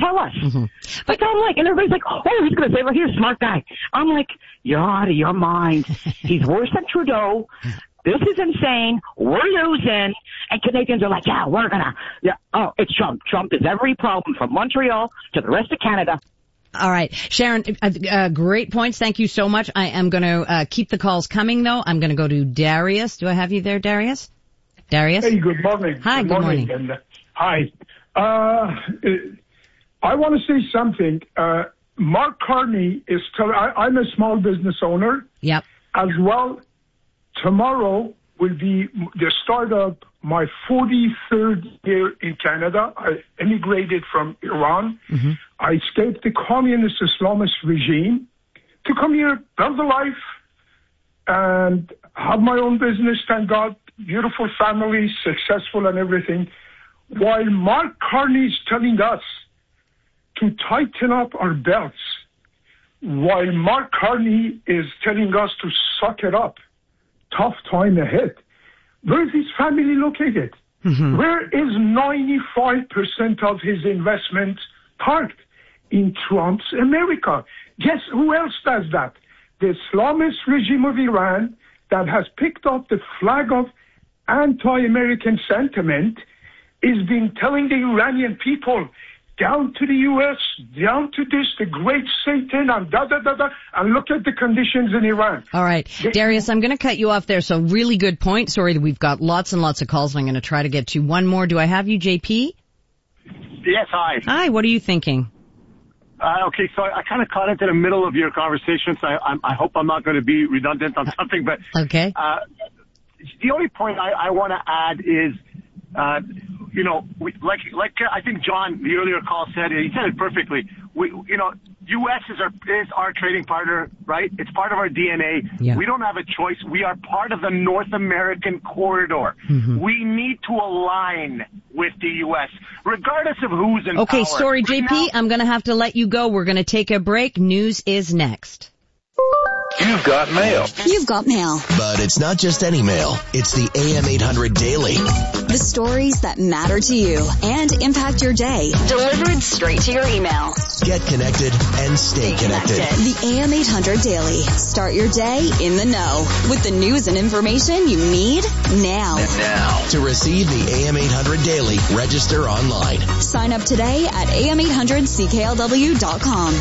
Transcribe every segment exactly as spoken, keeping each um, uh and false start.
tell us. Mm-hmm. But I'm like, and everybody's like, oh, he's going to say, well, here's a smart guy. I'm like, you're out of your mind. He's worse than Trudeau. This is insane. We're losing. And Canadians are like, yeah, we're going to, yeah, oh, it's Trump. Trump is every problem from Montreal to the rest of Canada. All right. Sharon, uh, uh, great points. Thank you so much. I am going to uh, keep the calls coming, though. I'm going to go to Darius. Do I have you there, Darius? Darius? Hey, good morning. Hi, good, good morning. morning. And, uh, hi. Uh, I want to say something. Uh, Mark Carney is, tell- I, I'm a small business owner. Yep. As well. Tomorrow will be the start of my forty-third year in Canada. I emigrated from Iran. Mm-hmm. I escaped the communist Islamist regime to come here, build a life, and have my own business, thank God. Beautiful family, successful and everything. While Mark Carney is telling us to tighten up our belts, while Mark Carney is telling us to suck it up, tough time ahead. Where is his family located? Mm-hmm. Where is ninety-five percent of his investment parked? In Trump's America. Guess who else does that? The Islamist regime of Iran that has picked up the flag of anti-American sentiment is been telling the Iranian people, down to the U S, down to this, the great Satan, and da da da da, and look at the conditions in Iran. All right. Darius, I'm going to cut you off there. So really good point. Sorry that we've got lots and lots of calls, and I'm going to try to get to one more. Do I have you, J P? Yes, hi. Hi, what are you thinking? Uh, okay, so I, I kind of caught into the middle of your conversation, so I, I, I hope I'm not going to be redundant on something, but okay. Uh, the only point I, I want to add is, uh, you know, we, like, like I think John, the earlier call said, he said it perfectly. We, you know, U S is our, is our trading partner, right? It's part of our D N A. Yeah. We don't have a choice. We are part of the North American corridor. Mm-hmm. We need to align with the U S, regardless of who's in okay, power. sorry, J P, right now, I'm going to have to let you go. We're going to take a break. News is next. You've got mail. You've got mail. But it's not just any mail. It's the A M eight hundred Daily. The stories that matter to you and impact your day. Delivered straight to your email. Get connected and stay connected. The A M eight hundred Daily. Start your day in the know with the news and information you need now. And now, to receive the A M eight hundred Daily, register online. Sign up today at A M eight hundred C K L W dot com.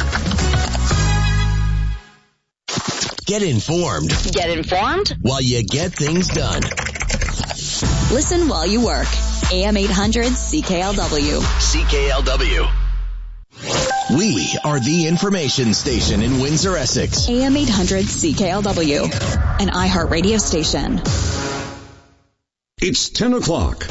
Get informed. Get informed While you get things done. Listen while you work. A M eight hundred C K L W. C K L W. We are the information station in Windsor, Essex. A M eight hundred C K L W. An iHeartRadio station. It's ten o'clock.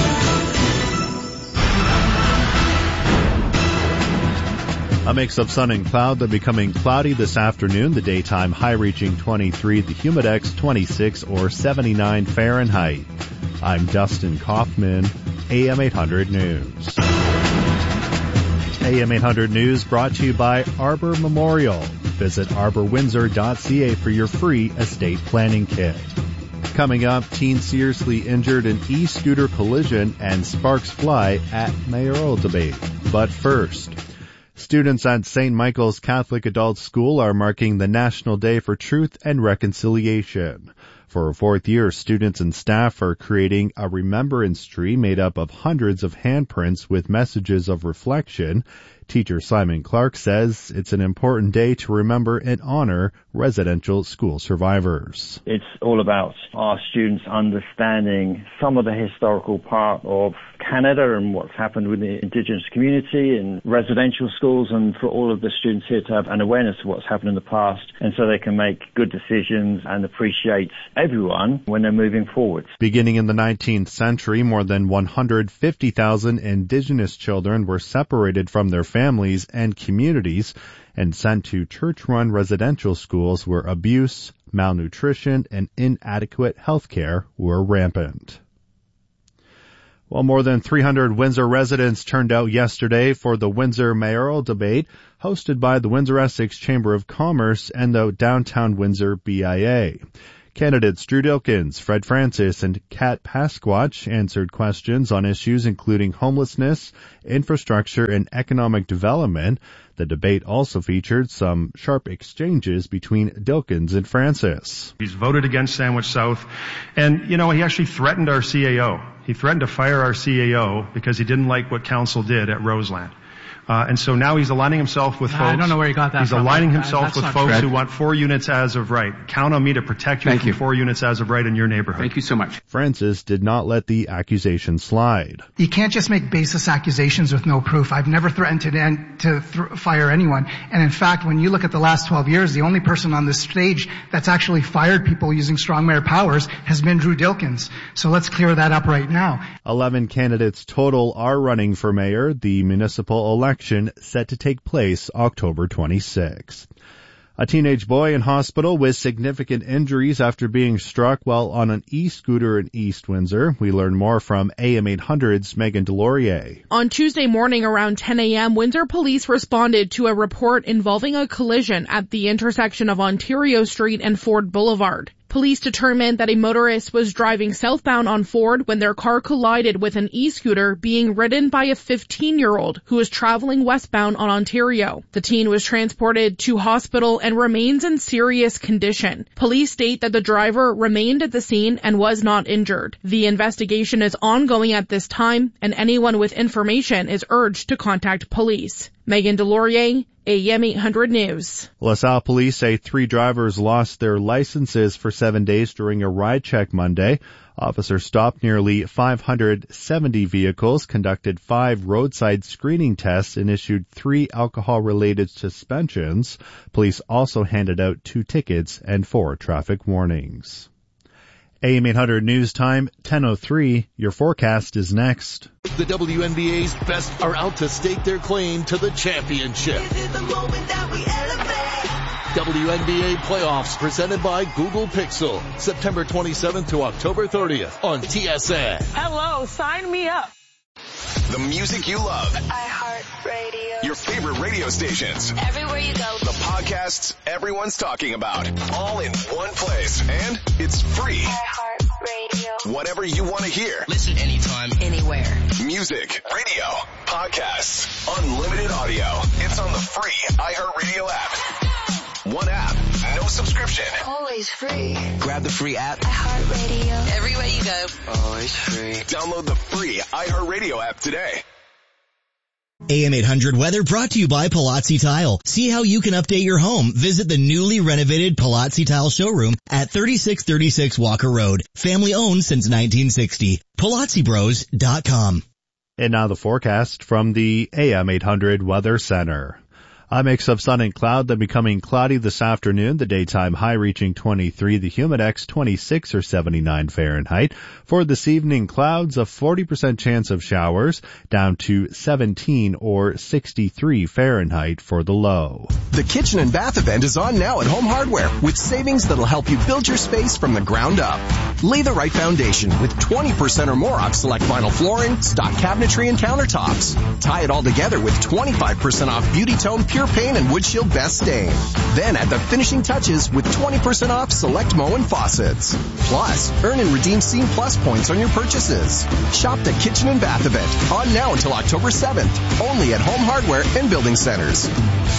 A mix of sun and cloud, then becoming cloudy this afternoon. The daytime high reaching twenty-three, the humidex twenty-six or seventy-nine Fahrenheit. I'm Dustin Kaufman, A M eight hundred News. A M eight hundred News brought to you by Arbor Memorial. Visit arbor windsor dot c a for your free estate planning kit. Coming up, teen seriously injured in e-scooter collision and sparks fly at mayoral debate. But first, students at Saint Michael's Catholic Adult School are marking the National Day for Truth and Reconciliation. For a fourth year, students and staff are creating a remembrance tree made up of hundreds of handprints with messages of reflection. Teacher Simon Clark says it's an important day to remember and honor residential school survivors. It's all about our students understanding some of the historical part of Canada and what's happened with the Indigenous community in residential schools, and for all of the students here to have an awareness of what's happened in the past, and so they can make good decisions and appreciate everyone when they're moving forward. Beginning in the nineteenth century, more than one hundred fifty thousand Indigenous children were separated from their families and communities and sent to church-run residential schools where abuse, malnutrition, and inadequate health care were rampant. Well, more than three hundred Windsor residents turned out yesterday for the Windsor mayoral debate hosted by the Windsor Essex Chamber of Commerce and the Downtown Windsor B I A. Candidates Drew Dilkens, Fred Francis, and Kat Pasquach answered questions on issues including homelessness, infrastructure, and economic development. The debate also featured some sharp exchanges between Dilkens and Francis. He's voted against Sandwich South, and, you know, he actually threatened our C A O. He threatened to fire our C A O because he didn't like what council did at Roseland. Uh, and so now he's aligning himself with folks. I don't know where you got that He's from. aligning Uh, himself that's with not folks true. who want four units as of right. Count on me to protect you Thank from you. four units as of right in your neighborhood. Thank you so much. Francis did not let the accusation slide. You can't just make baseless accusations with no proof. I've never threatened to, end, to th- fire anyone. And in fact, when you look at the last twelve years, the only person on this stage that's actually fired people using strong mayor powers has been Drew Dilkens. So let's clear that up right now. Eleven candidates total are running for mayor. The municipal election set to take place October twenty-sixth. A teenage boy in hospital with significant injuries after being struck while on an e-scooter in East Windsor. We learn more from A M eight hundred's Megan Delorier. On Tuesday morning around ten a.m., Windsor police responded to a report involving a collision at the intersection of Ontario Street and Ford Boulevard. Police determined that a motorist was driving southbound on Ford when their car collided with an e-scooter being ridden by a fifteen-year-old who was traveling westbound on Ontario. The teen was transported to hospital and remains in serious condition. Police state that the driver remained at the scene and was not injured. The investigation is ongoing at this time, and anyone with information is urged to contact police. Megan Delorier, A M eight hundred News. LaSalle police say three drivers lost their licenses for seven days during a ride check Monday. Officers stopped nearly five hundred seventy vehicles, conducted five roadside screening tests, and issued three alcohol-related suspensions. Police also handed out two tickets and four traffic warnings. A M eight hundred News Time, ten oh three. Your forecast is next. The W N B A's best are out to stake their claim to the championship. This is the moment that we elevate. W N B A playoffs presented by Google Pixel. September twenty-seventh to October thirtieth on T S N. Hello, sign me up. The music you love. iHeartRadio. Your favorite radio stations. Everywhere you go. The podcasts everyone's talking about. All in one place. And it's free. iHeartRadio. Whatever you want to hear. Listen anytime, anywhere. Music, radio, podcasts, unlimited audio. It's on the free iHeartRadio app. One app, no subscription. Always free. Grab the free app. iHeartRadio. Everywhere you go. Always free. Download the free iHeartRadio app today. A M eight hundred weather brought to you by Palazzi Tile. See how you can update your home. Visit the newly renovated Palazzi Tile showroom at thirty-six thirty-six Walker Road. Family owned since nineteen sixty. Palazzi Bros dot com. And now the forecast from the A M eight hundred Weather Center. A mix of sun and cloud, then becoming cloudy this afternoon. The daytime high reaching twenty-three, the humidex twenty-six or seventy-nine Fahrenheit. For this evening, clouds, a forty percent chance of showers, down to seventeen or sixty-three Fahrenheit for the low. The kitchen and bath event is on now at Home Hardware with savings that'll help you build your space from the ground up. Lay the right foundation with twenty percent or more off select vinyl flooring, stock cabinetry, and countertops. Tie it all together with twenty-five percent off Beauty Tone Pure Paint and Wood Shield Best Stain. Then add the finishing touches with twenty percent off select Moen faucets. Plus, earn and redeem Scene Plus points on your purchases. Shop the kitchen and bath event on now until October seventh, only at Home Hardware and Building Centers.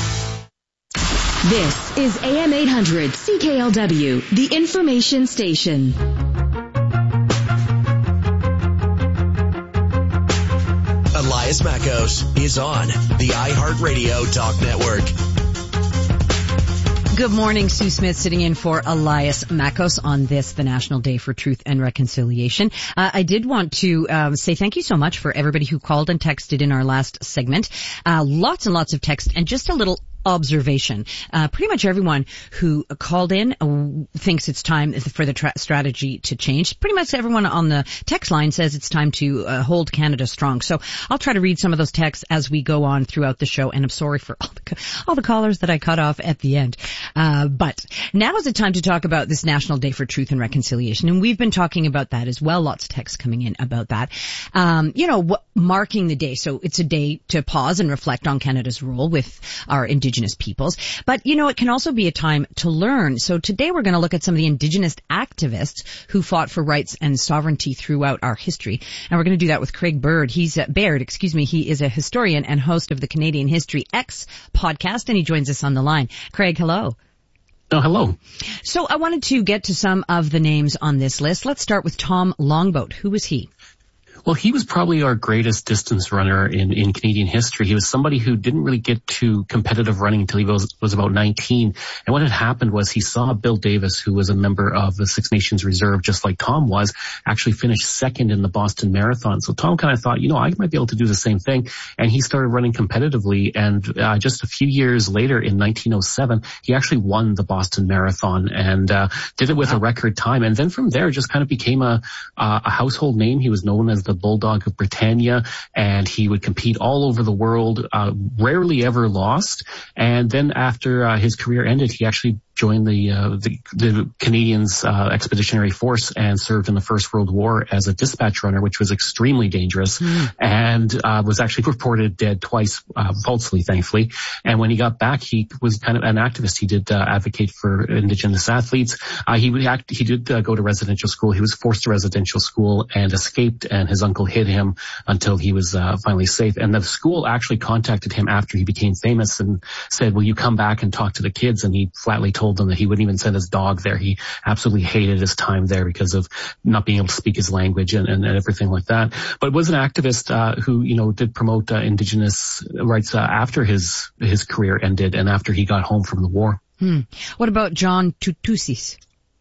This is A M eight hundred C K L W, the information station. Elias Mackos is on the iHeartRadio Talk Network. Good morning, Sue Smith sitting in for Elias Mackos on this, the National Day for Truth and Reconciliation. Uh, I did want to uh, say thank you so much for everybody who called and texted in our last segment. Uh, lots and lots of text, and just a little observation. Uh, pretty much everyone who called in uh, thinks it's time for the tra- strategy to change. Pretty much everyone on the text line says it's time to uh, hold Canada strong. So I'll try to read some of those texts as we go on throughout the show, and I'm sorry for all the, all the callers that I cut off at the end. Uh, but now is the time to talk about this National Day for Truth and Reconciliation, and we've been talking about that as well. Lots of texts coming in about that. Um, you know, what, marking the day. So it's a day to pause and reflect on Canada's role with our Indigenous Indigenous peoples. But, you know, it can also be a time to learn. So today we're going to look at some of the Indigenous activists who fought for rights and sovereignty throughout our history. And we're going to do that with Craig Baird. He's uh, Baird, excuse me. He is a historian and host of the Canadian History X podcast, and he joins us on the line. Craig, hello. Oh, hello. So I wanted to get to some of the names on this list. Let's start with Tom Longboat. Who was he? Well, he was probably our greatest distance runner in, in Canadian history. He was somebody who didn't really get to competitive running until he was, was about nineteen. And what had happened was he saw Bill Davis, who was a member of the Six Nations Reserve, just like Tom was, actually finish second in the Boston Marathon. So Tom kind of thought, you know, I might be able to do the same thing. And he started running competitively. And uh, just a few years later, in nineteen oh seven, he actually won the Boston Marathon and uh, did it with wow. a record time. And then from there, just kind of became a, uh, a household name. He was known as the Bulldog of Britannia, and he would compete all over the world, uh, rarely ever lost. And then after uh, his career ended, he actually joined the, uh, the, the Canadians uh, Expeditionary Force and served in the First World War as a dispatch runner, which was extremely dangerous, mm. and uh, was actually reported dead twice, uh, falsely, thankfully. And when he got back, he was kind of an activist. He did uh, advocate for Indigenous athletes. Uh, he would act, he did uh, go to residential school. He was forced to residential school and escaped, and his uncle hid him until he was uh, finally safe. And the school actually contacted him after he became famous and said, will you come back and talk to the kids? And he flatly told them that he wouldn't even send his dog there. He absolutely hated his time there because of not being able to speak his language and, and, and everything like that. But was an activist uh, who, you know, did promote uh, Indigenous rights uh, after his his career ended and after he got home from the war. Hmm. What about John Tutusis?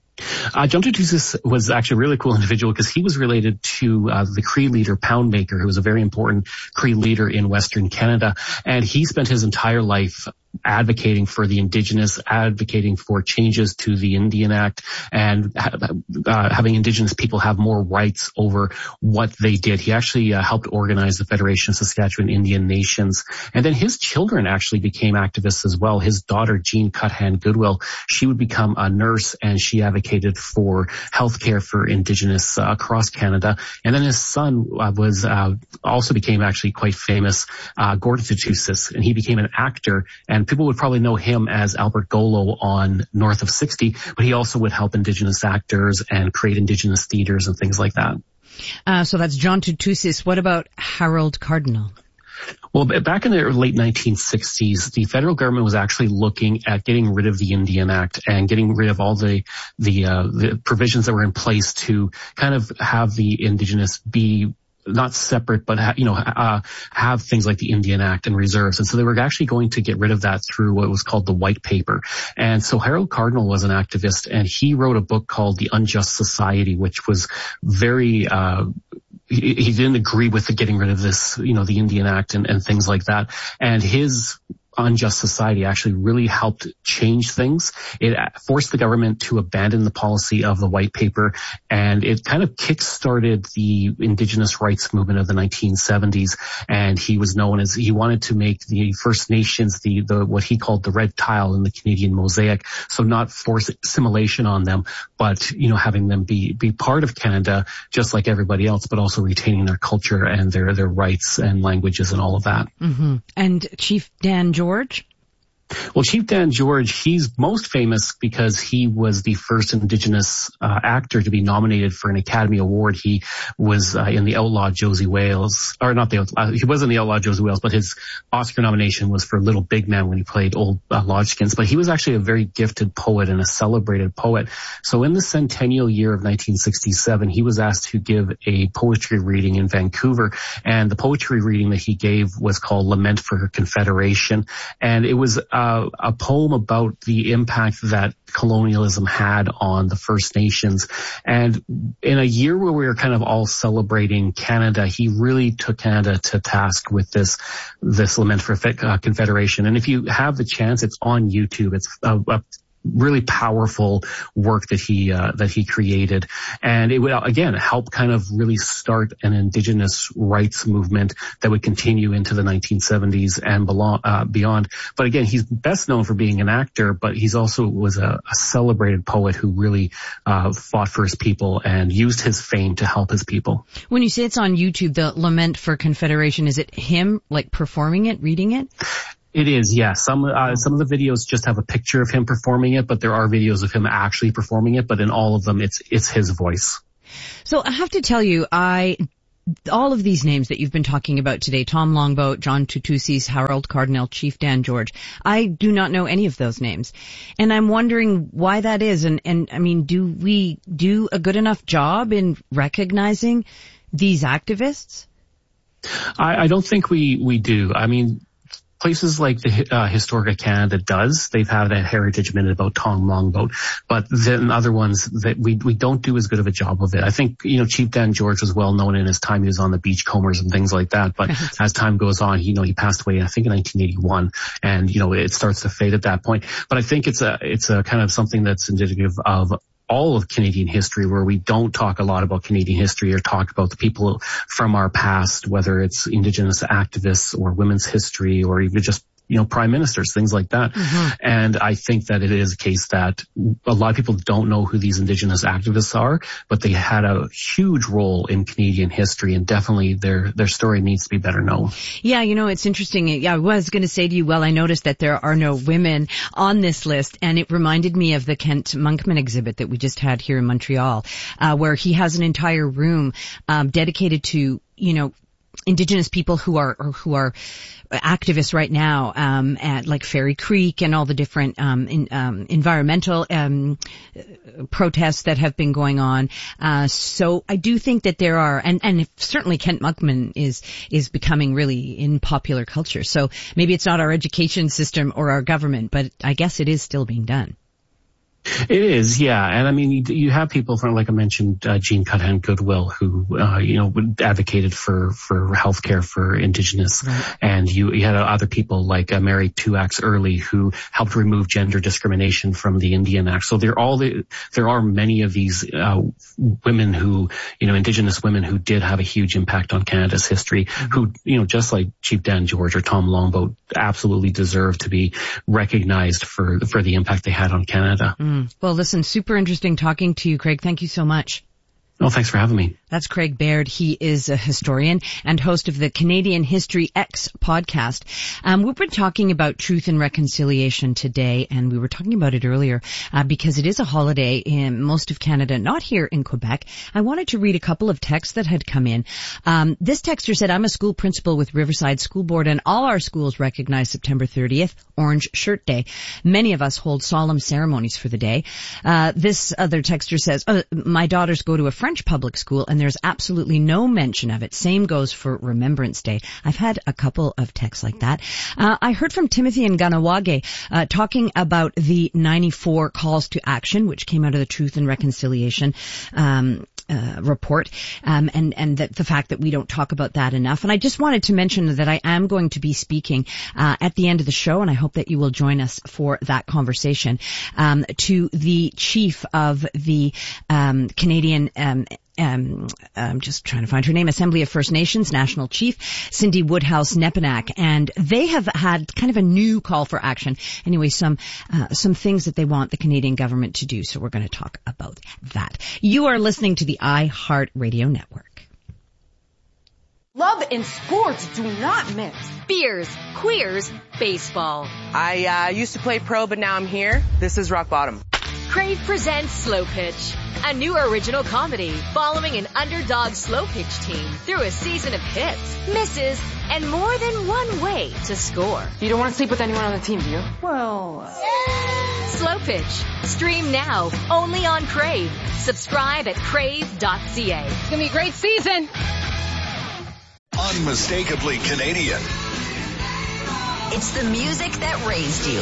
Uh, John Tutusis was actually a really cool individual because he was related to uh, the Cree leader Poundmaker, who was a very important Cree leader in Western Canada. And he spent his entire life advocating for the Indigenous, advocating for changes to the Indian Act, and uh, having Indigenous people have more rights over what they did. He actually uh, helped organize the Federation of Saskatchewan Indian Nations. And then his children actually became activists as well. His daughter, Jean Cuthan Goodwill, she would become a nurse, and she advocated for healthcare for Indigenous uh, across Canada. And then his son uh, was uh, also became actually quite famous, uh, Gordon Tutusis, and he became an actor. And people would probably know him as Albert Golo on North of sixty, but he also would help Indigenous actors and create Indigenous theaters and things like that. Uh, so that's John Tutusis. What about Harold Cardinal? Well, back in the late nineteen sixties, the federal government was actually looking at getting rid of the Indian Act and getting rid of all the the, uh, the provisions that were in place to kind of have the Indigenous be not separate, but, ha- you know, uh, have things like the Indian Act and reserves. And so they were actually going to get rid of that through what was called the White Paper. And so Harold Cardinal was an activist, and he wrote a book called The Unjust Society, which was very, uh, he, he didn't agree with the getting rid of this, you know, the Indian Act and, and things like that. And his Unjust Society actually really helped change things. It forced the government to abandon the policy of the White Paper, and it kind of kick-started the Indigenous rights movement of the nineteen seventies. And he was known as, he wanted to make the First Nations the, the what he called the red tile in the Canadian mosaic. So not force assimilation on them, but, you know, having them be, be part of Canada just like everybody else, but also retaining their culture and their, their rights and languages and all of that. Mm-hmm. And Chief Dan George? George? Well, Chief Dan George, he's most famous because he was the first Indigenous uh, actor to be nominated for an Academy Award. He was uh, in The Outlaw Josie Wales, or not the uh, he wasn't The Outlaw Josie Wales, but his Oscar nomination was for Little Big Man when he played Old uh, Lodgkins. But he was actually a very gifted poet and a celebrated poet. So in the centennial year of nineteen sixty-seven, he was asked to give a poetry reading in Vancouver, and the poetry reading that he gave was called Lament for Confederation, and it was Uh, a poem about the impact that colonialism had on the First Nations. And in a year where we were kind of all celebrating Canada, he really took Canada to task with this, this Lament for uh, Confederation. And if you have the chance, it's on YouTube. It's a, a really powerful work that he uh, that he created, and it would again help kind of really start an Indigenous rights movement that would continue into the nineteen seventies and belong, uh, beyond. But again, he's best known for being an actor, but he's also was a, a celebrated poet who really uh, fought for his people and used his fame to help his people. When you say it's on YouTube, the Lament for Confederation, is it him like performing it, reading it? It is, yeah. Some uh, some of the videos just have a picture of him performing it, but there are videos of him actually performing it. But in all of them, it's it's his voice. So I have to tell you, I all of these names that you've been talking about today, Tom Longboat, John Tutusis, Harold Cardinal, Chief Dan George, I do not know any of those names. And I'm wondering why that is. And, and I mean, do we do a good enough job in recognizing these activists? I, I don't think we, we do. I mean, places like the uh, Historica Canada does. They've had a heritage minute about Tom Longboat, but then other ones that we we don't do as good of a job of it. I think, you know, Chief Dan George was well known in his time. He was on the Beachcombers and things like that. But as time goes on, you know, he passed away, I think, in nineteen eighty-one, and you know, it starts to fade at that point. But I think it's a it's a kind of something that's indicative of all of Canadian history, where we don't talk a lot about Canadian history or talk about the people from our past, whether it's Indigenous activists or women's history or even just, you know, prime ministers, things like that. Mm-hmm. And I think that it is a case that a lot of people don't know who these Indigenous activists are, but they had a huge role in Canadian history, and definitely their their story needs to be better known. Yeah, you know, it's interesting. Yeah, I was going to say to you, well, I noticed that there are no women on this list, and it reminded me of the Kent Monkman exhibit that we just had here in Montreal, uh, where he has an entire room um, dedicated to, you know, Indigenous people who are or who are activists right now, um, at like Fairy Creek and all the different um, in, um, environmental um, protests that have been going on. Uh, so I do think that there are, and and if certainly Kent Monkman is is becoming really in popular culture. So maybe it's not our education system or our government, but I guess it is still being done. It is, yeah. And I mean, you, you have people from, like I mentioned, uh, Jean Cuthand Goodwill, who, uh, you know, advocated for, for healthcare for Indigenous. Right. And you, you had other people like uh, Mary Two Axe Early, who helped remove gender discrimination from the Indian Act. So there all the, there are many of these, uh, women who, you know, Indigenous women who did have a huge impact on Canada's history, mm-hmm. who, you know, just like Chief Dan George or Tom Longboat, absolutely deserve to be recognized for, for the impact they had on Canada. Mm. Well, listen, super interesting talking to you, Craig. Thank you so much. Oh, thanks for having me. That's Craig Baird. He is a historian and host of the Canadian History X podcast. Um, we've been talking about truth and reconciliation today, and we were talking about it earlier uh, because it is a holiday in most of Canada, not here in Quebec. I wanted to read a couple of texts that had come in. Um, this texter said, I'm a school principal with Riverside School Board, and all our schools recognize September thirtieth, Orange Shirt Day. Many of us hold solemn ceremonies for the day. Uh, this other texter says, oh, my daughters go to a French public school, and there's absolutely no mention of it. Same goes for Remembrance Day. I've had a couple of texts like that. Uh, I heard from Timothy and Ganawage uh, talking about the ninety-four calls to action, which came out of the Truth and Reconciliation um, uh, report, um, and and the, the fact that we don't talk about that enough. And I just wanted to mention that I am going to be speaking uh, at the end of the show, and I hope that you will join us for that conversation, um, to the chief of the um, Canadian um, Um, I'm just trying to find her name, Assembly of First Nations National Chief, Cindy Woodhouse-Nepinak, and they have had kind of a new call for action. Anyway, some, uh, some things that they want the Canadian government to do. So we're going to talk about that. You are listening to the iHeartRadio Network. Love and sports do not mix. Beers, queers, baseball. I, uh, used to play pro, but now I'm here. This is rock bottom. Crave presents Slow Pitch, a new original comedy following an underdog slow pitch team through a season of hits, misses, and more than one way to score. You don't want to sleep with anyone on the team, do you? Well... Yeah. Slow Pitch. Stream now, only on Crave. Subscribe at crave dot c a. It's going to be a great season. Unmistakably Canadian. It's the music that raised you.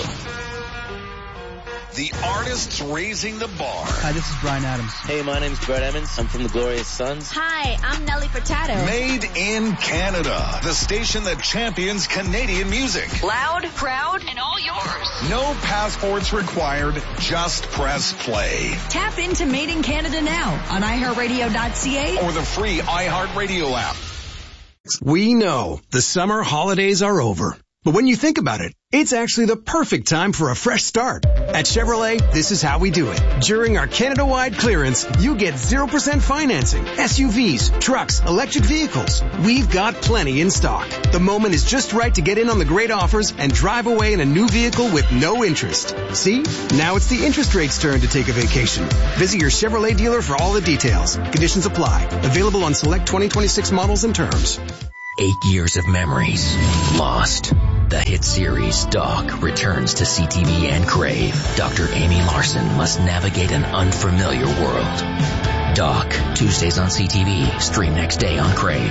The artists raising the bar. Hi, this is Brian Adams. Hey, my name's Brett Emmons. I'm from the Glorious Sons. Hi, I'm Nelly Furtado. Made in Canada. The station that champions Canadian music. Loud, proud, and all yours. No passports required. Just press play. Tap into Made in Canada now on i heart radio dot c a or the free iHeartRadio app. We know the summer holidays are over. But when you think about it, It's actually the perfect time for a fresh start. At Chevrolet, this is how we do it. During our Canada-wide clearance, you get zero percent financing, S U Vs, trucks, electric vehicles. We've got plenty in stock. The moment is just right to get in on the great offers and drive away in a new vehicle with no interest. See? Now it's the interest rate's turn to take a vacation. Visit your Chevrolet dealer for all the details. Conditions apply. Available on select twenty twenty-six models and terms. Eight years of memories lost. The hit series Doc returns to C T V and Crave. Doctor Amy Larson must navigate an unfamiliar world. Doc, Tuesdays on C T V, stream next day on Crave.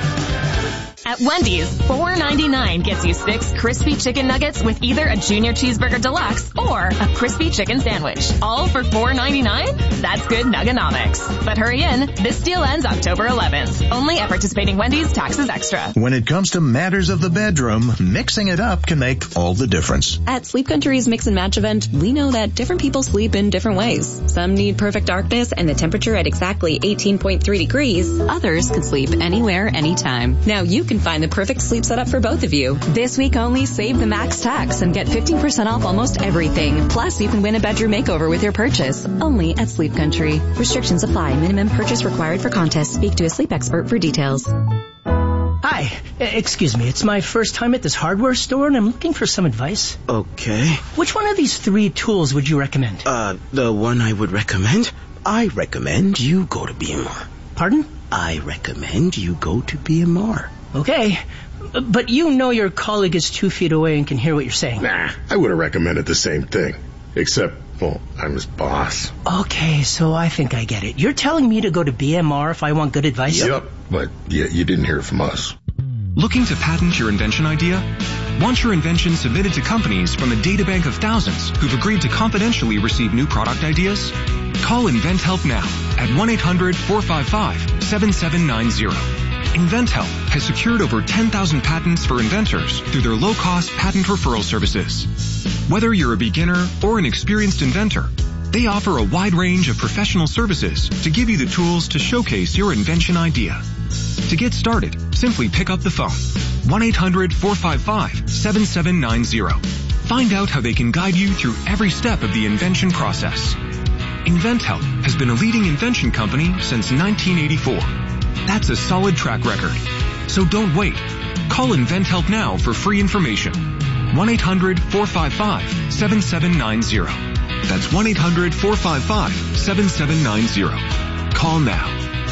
At Wendy's, four ninety-nine gets you six crispy chicken nuggets with either a junior cheeseburger deluxe or a crispy chicken sandwich. All for four ninety-nine? That's good nuggonomics. But hurry in, this deal ends October eleventh. Only at participating Wendy's, taxes extra. When it comes to matters of the bedroom, mixing it up can make all the difference. At Sleep Country's Mix and Match event, we know that different people sleep in different ways. Some need perfect darkness and the temperature at exactly eighteen point three degrees. Others can sleep anywhere, anytime. Now you can find the perfect sleep setup for both of you. This week only, save the max tax and get fifteen percent off almost everything. Plus, you can win a bedroom makeover with your purchase. Only at Sleep Country. Restrictions apply. Minimum purchase required for contest. Speak to a sleep expert for details. Hi. Excuse me. It's my first time at this hardware store and I'm looking for some advice. Okay. Which one of these three tools would you recommend? Uh, the one I would recommend? I recommend you go to B M R. Pardon? I recommend you go to B M R. Okay, but you know your colleague is two feet away and can hear what you're saying. Nah, I would have recommended the same thing. Except, well, I'm his boss. Okay, so I think I get it. You're telling me to go to B M R if I want good advice? Yep, but yeah, you didn't hear it from us. Looking to patent your invention idea? Want your invention submitted to companies from a databank of thousands who've agreed to confidentially receive new product ideas? Call InventHelp now at one eight hundred four five five seven seven nine zero. InventHelp has secured over ten thousand patents for inventors through their low-cost patent referral services. Whether you're a beginner or an experienced inventor, they offer a wide range of professional services to give you the tools to showcase your invention idea. To get started, simply pick up the phone, one eight hundred four five five seven seven nine zero. Find out how they can guide you through every step of the invention process. InventHelp has been a leading invention company since nineteen eighty-four. That's a solid track record. So don't wait. Call InventHelp now for free information. one eight hundred four five five seven seven nine zero. That's one eight hundred four five five seven seven nine zero. Call now.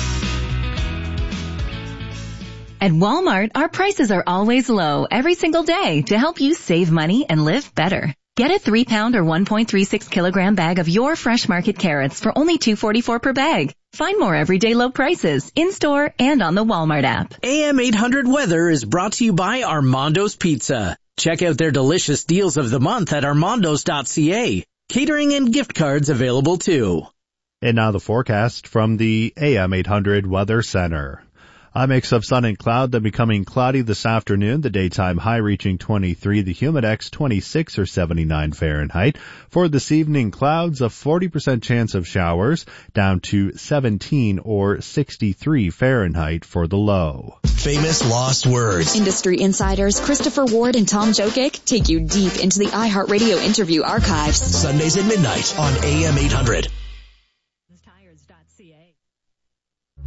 At Walmart, our prices are always low every single day to help you save money and live better. Get a three pound or one point three six kilogram bag of your fresh market carrots for only two forty-four per bag. Find more everyday low prices in-store and on the Walmart app. A M eight hundred Weather is brought to you by Armando's Pizza. Check out their delicious deals of the month at armandos dot c a. Catering and gift cards available too. And now the forecast from the A M eight hundred Weather Center. A mix of sun and cloud, then becoming cloudy this afternoon. The daytime high reaching twenty-three, the humidex twenty-six or seventy-nine Fahrenheit. For this evening, clouds, a forty percent chance of showers, down to seventeen or sixty-three Fahrenheit for the low. Famous lost words. Industry insiders Christopher Ward and Tom Jokic take you deep into the iHeartRadio interview archives. Sundays at midnight on A M eight hundred.